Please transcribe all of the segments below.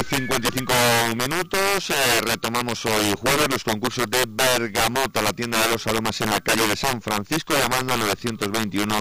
55 minutos, retomamos hoy jueves los concursos de Bergamota, la tienda de los aromas en la calle de San Francisco, llamando a 921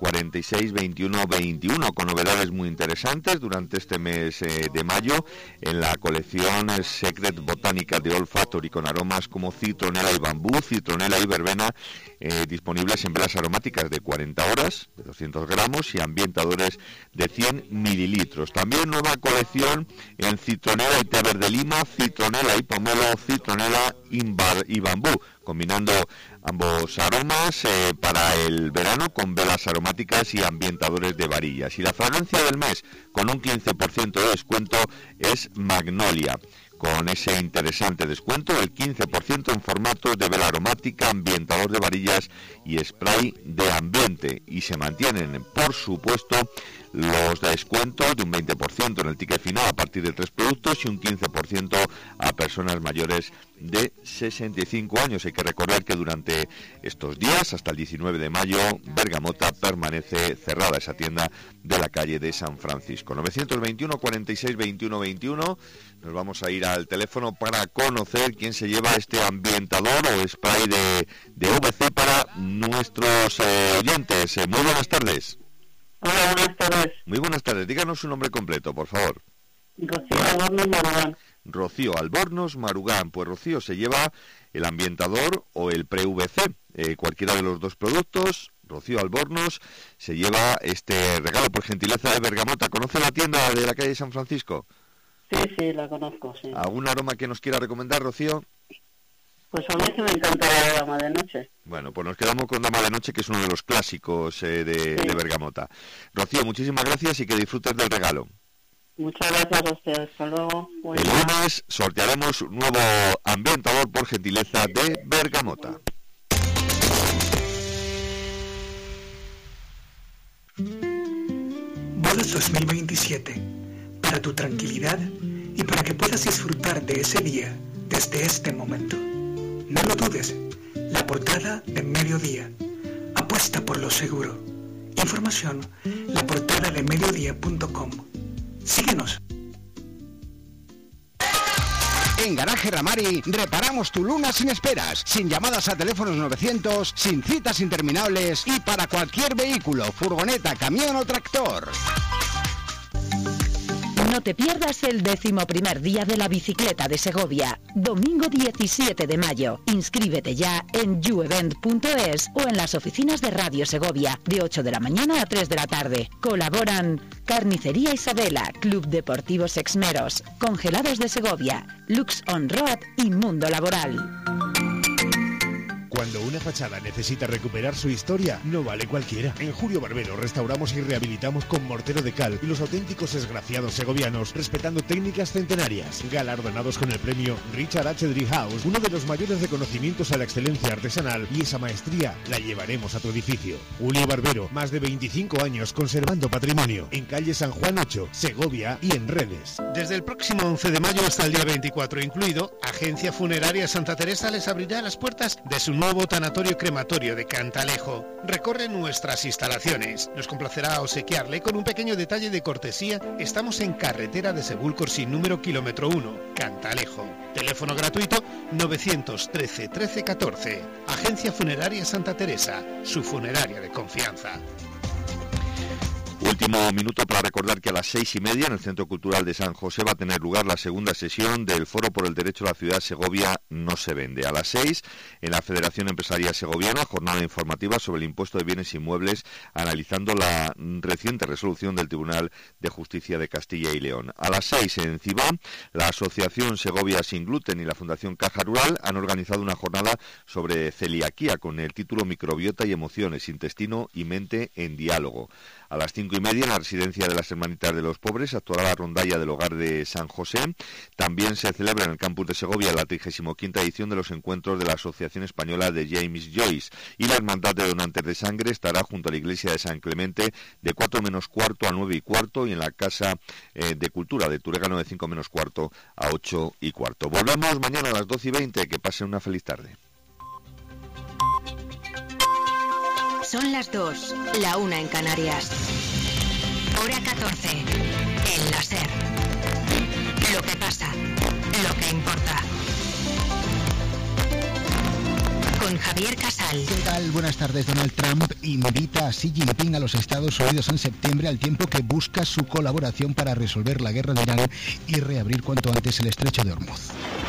46 21 21, con novedades muy interesantes durante este mes de mayo en la colección Secret Botánica de Old Factory, con aromas como citronela y bambú, citronela y verbena, disponibles en velas aromáticas de 40 horas, de 200 gramos, y ambientadores de 100 mililitros. También nueva colección en citronela y té verde lima, citronela y pomelo, citronela y bambú, combinando ambos aromas para el verano con velas aromáticas y ambientadores de varillas. Y la fragancia del mes con un 15% de descuento es Magnolia, con ese interesante descuento del 15% en formatos de vela aromática, ambientador de varillas y spray de ambiente. Y se mantienen, por supuesto, los descuentos de un 20% en el ticket final a partir de 3 productos y un 15% a personas mayores de 65 años. Hay que recordar que durante estos días, hasta el 19 de mayo, Bergamota permanece cerrada, esa tienda de la calle de San Francisco. 921 46 21 21. Nos vamos a ir al teléfono para conocer quién se lleva este ambientador o spray de VC para nuestros oyentes. Muy buenas tardes. Hola, buenas tardes. Muy buenas tardes. Díganos su nombre completo, por favor. Rocío Albornoz Marugán. Rocío Albornoz Marugán. Pues Rocío se lleva el ambientador o el pre-VC. Cualquiera de los dos productos. Rocío Albornoz se lleva este regalo por gentileza de Bergamota. ¿Conoce la tienda de la calle San Francisco? Sí, la conozco, sí. ¿Algún aroma que nos quiera recomendar, Rocío? Pues a mí sí me encanta la Dama de Noche. Bueno, pues nos quedamos con Dama de Noche, que es uno de los clásicos de Bergamota. Rocío, muchísimas gracias y que disfrutes del regalo. Muchas gracias a ustedes. Hasta luego. El lunes sortearemos un nuevo ambientador por gentileza de Bergamota. Bodas 2027. Para tu tranquilidad y para que puedas disfrutar de ese día desde este momento. No lo dudes, la portada de Mediodía. Apuesta por lo seguro. Información, laportadadeMediodía.com. Síguenos. En Garaje Ramari reparamos tu luna sin esperas, sin llamadas a teléfonos 900, sin citas interminables y para cualquier vehículo, furgoneta, camión o tractor. No te pierdas el 11º día de la bicicleta de Segovia, domingo 17 de mayo. Inscríbete ya en youevent.es o en las oficinas de Radio Segovia, de 8 de la mañana a 3 de la tarde. Colaboran Carnicería Isabela, Club Deportivo Sexmeros, Congelados de Segovia, Lux On Road y Mundo Laboral. Cuando una fachada necesita recuperar su historia, no vale cualquiera. En Julio Barbero restauramos y rehabilitamos con mortero de cal y los auténticos esgrafiados segovianos, respetando técnicas centenarias. Galardonados con el premio Richard H. Driehaus, uno de los mayores reconocimientos a la excelencia artesanal, y esa maestría la llevaremos a tu edificio. Julio Barbero, más de 25 años conservando patrimonio. En calle San Juan 8, Segovia y en redes. Desde el próximo 11 de mayo hasta el día 24 incluido, Agencia Funeraria Santa Teresa les abrirá las puertas de su nuevo tanatorio crematorio de Cantalejo. Recorre nuestras instalaciones. Nos complacerá obsequiarle con un pequeño detalle de cortesía. Estamos en carretera de Sebúlcor número kilómetro 1, Cantalejo. Teléfono gratuito 913 13 14. Agencia Funeraria Santa Teresa, su funeraria de confianza. Último minuto para recordar que a las 6:30 en el Centro Cultural de San José va a tener lugar la segunda sesión del Foro por el Derecho a la Ciudad Segovia no se vende. A las 6 en la Federación Empresaria Segoviana, jornada informativa sobre el impuesto de bienes inmuebles, analizando la reciente resolución del Tribunal de Justicia de Castilla y León. A las 6 en Cibán, la Asociación Segovia Sin Gluten y la Fundación Caja Rural han organizado una jornada sobre celiaquía con el título Microbiota y emociones, intestino y mente en diálogo. A las 5:30 en la residencia de las Hermanitas de los Pobres actuará la rondalla del Hogar de San José. También se celebra en el campus de Segovia la 35ª edición de los encuentros de la Asociación Española de James Joyce, y la Hermandad de Donantes de Sangre estará junto a la iglesia de San Clemente de 4 menos cuarto a 9 y cuarto y en la Casa de Cultura de Turégano de 5 menos cuarto a 8 y cuarto. Volvemos mañana a las 12:20. Que pasen una feliz tarde. Son las 2, la 1 en Canarias. Hora 14, en la SER. Lo que pasa, lo que importa. Con Javier Casal. ¿Qué tal? Buenas tardes. Donald Trump invita a Xi Jinping a los Estados Unidos en septiembre, al tiempo que busca su colaboración para resolver la guerra de Irán y reabrir cuanto antes el estrecho de Hormuz.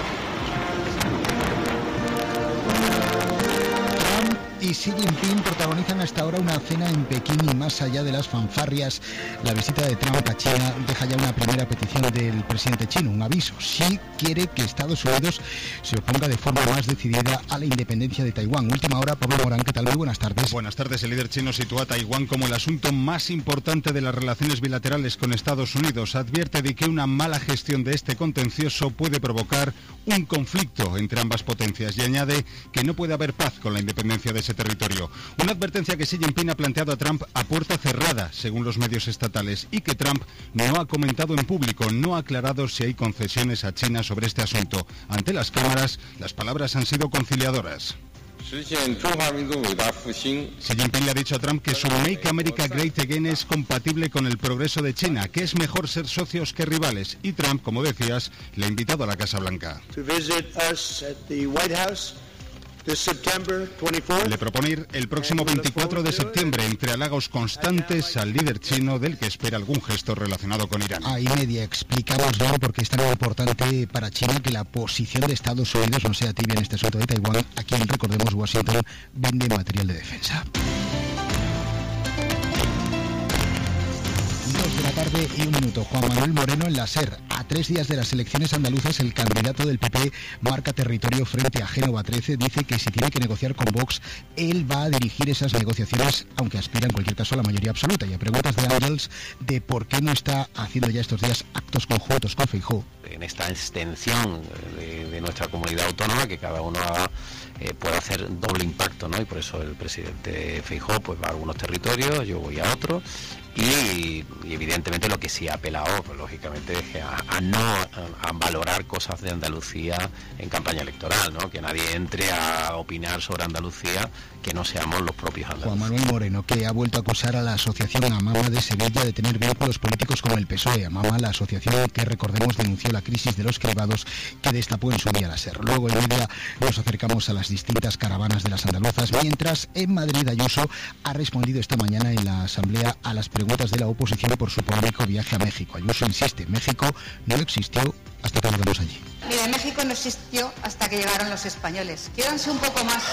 Y Xi Jinping protagonizan hasta ahora una cena en Pekín y más allá de las fanfarrias, la visita de Trump a China deja ya una primera petición del presidente chino, un aviso. Xi quiere que Estados Unidos se oponga de forma más decidida a la independencia de Taiwán. Última hora, Pablo Morán, ¿qué tal? Muy buenas tardes. Buenas tardes. El líder chino sitúa a Taiwán como el asunto más importante de las relaciones bilaterales con Estados Unidos. Advierte de que una mala gestión de este contencioso puede provocar un conflicto entre ambas potencias y añade que no puede haber paz con la independencia de ese territorio. Una advertencia que Xi Jinping ha planteado a Trump a puerta cerrada, según los medios estatales, y que Trump no ha comentado en público, no ha aclarado si hay concesiones a China sobre este asunto. Ante las cámaras, las palabras han sido conciliadoras. Xi Jinping le ha dicho a Trump que su Make America Great Again es compatible con el progreso de China, que es mejor ser socios que rivales. Y Trump, como decías, le ha invitado a la Casa Blanca. Le propone ir el próximo 24 de septiembre, entre halagos constantes al líder chino, del que espera algún gesto relacionado con Irán. Ahí media explicamos luego por qué es tan importante para China que la posición de Estados Unidos no sea tibia en este asunto de Taiwán. A quien, recordemos, Washington vende material de defensa. 2 de la tarde y 1 minuto. Juan Manuel Moreno en la SER. A 3 días de las elecciones andaluzas, el candidato del PP marca territorio frente a Génova 13. Dice que si tiene que negociar con Vox, él va a dirigir esas negociaciones, aunque aspira en cualquier caso a la mayoría absoluta. Y a preguntas de Ángels de por qué no está haciendo ya estos días actos conjuntos con Feijóo. En esta extensión de nuestra comunidad autónoma, que cada uno puede hacer doble impacto, ¿no? Y por eso el presidente Feijóo pues va a algunos territorios, yo voy a otros. Y evidentemente lo que sí ha apelado, pues, lógicamente, es a valorar cosas de Andalucía en campaña electoral, ¿no? Que nadie entre a opinar sobre Andalucía que no seamos los propios andaluces. Juan Manuel Moreno, que ha vuelto a acusar a la asociación AMAMA de Sevilla de tener vínculos políticos con el PSOE. AMAMA, la asociación que, recordemos, denunció la crisis de los cribados que destapó en su día la SER. Luego, en media, nos acercamos a las distintas caravanas de las andaluzas, mientras en Madrid Ayuso ha respondido esta mañana en la Asamblea a las preguntas de la oposición por su polémico viaje a México. Ayuso insiste, México no existió hasta que llegamos allí. Mira, México no existió hasta que llegaron los españoles. Quiéranse un poco más.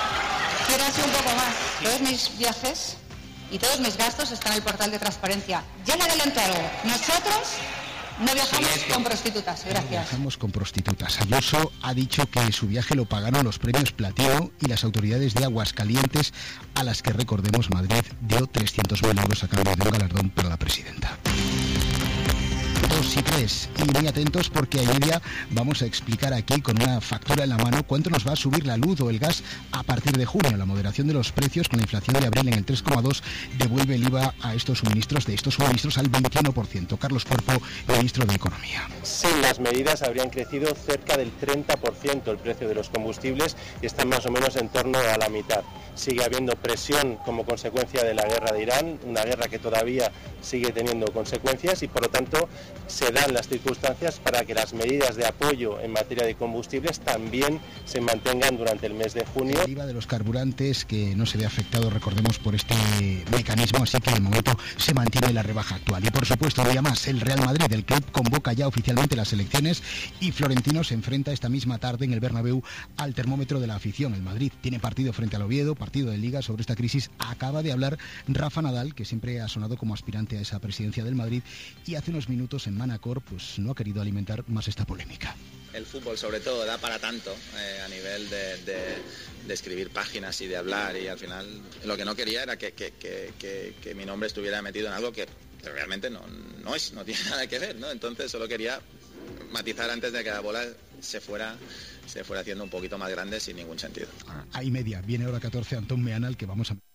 Todos mis viajes y todos mis gastos están en el portal de transparencia. Ya le adelanto algo. Nosotros no viajamos con prostitutas. Gracias. No viajamos con prostitutas. Ayuso ha dicho que su viaje lo pagaron los premios Platino y las autoridades de Aguascalientes, a las que, recordemos, Madrid dio 300.000 euros a cambio de un galardón para la presidenta. 2 y 3, y muy atentos porque a media vamos a explicar aquí con una factura en la mano cuánto nos va a subir la luz o el gas a partir de junio. La moderación de los precios con la inflación de abril en el 3,2 devuelve el IVA a estos suministros al 21%. Carlos Corpo, ministro de Economía. Sin las medidas habrían crecido cerca del 30% el precio de los combustibles y están más o menos en torno a la mitad. Sigue habiendo presión como consecuencia de la guerra de Irán, una guerra que todavía sigue teniendo consecuencias y por lo tanto se dan las circunstancias para que las medidas de apoyo en materia de combustibles también se mantengan durante el mes de junio. El IVA de los carburantes que no se ve afectado, recordemos, por este mecanismo, así que de momento se mantiene la rebaja actual. Y por supuesto, un día más, el Real Madrid, el club, convoca ya oficialmente las elecciones y Florentino se enfrenta esta misma tarde en el Bernabéu al termómetro de la afición. El Madrid tiene partido frente al Oviedo, partido de Liga. Sobre esta crisis acaba de hablar Rafa Nadal, que siempre ha sonado como aspirante a esa presidencia del Madrid, y hace unos minutos en Manacor pues no ha querido alimentar más esta polémica. El fútbol sobre todo da para tanto a nivel de escribir páginas y de hablar, y al final lo que no quería era que mi nombre estuviera metido en algo que realmente no tiene nada que ver, ¿no? Entonces solo quería matizar antes de que la bola se fuera haciendo un poquito más grande sin ningún sentido. Ahí media, viene hora 14 Antón Meana, al que vamos a...